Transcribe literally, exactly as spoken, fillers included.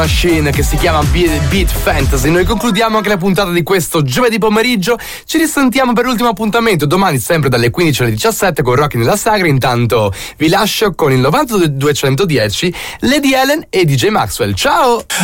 Machine che si chiama Beat Fantasy. Noi concludiamo anche la puntata di questo giovedì pomeriggio. Ci risentiamo per l'ultimo appuntamento domani sempre dalle quindici alle diciassette con Rocky nella Sagra. Intanto vi lascio con il novantadue centodieci Lady Ellen e D J Maxwell. Ciao!